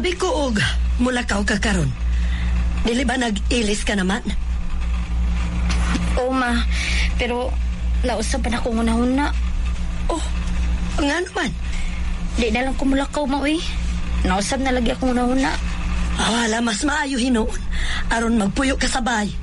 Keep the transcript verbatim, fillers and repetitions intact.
Abi ko og mulakaw ka karon. Dili ba nag-ilis ka naman? Oo, ma. Pero lausap pa na akong una-una. Oh, nga naman. Di na lang kumulakaw, ma, uy. Nausap na lagi akong una-una. Ah, wala, mas maayo hinoon. Aron magpuyo ka sabay.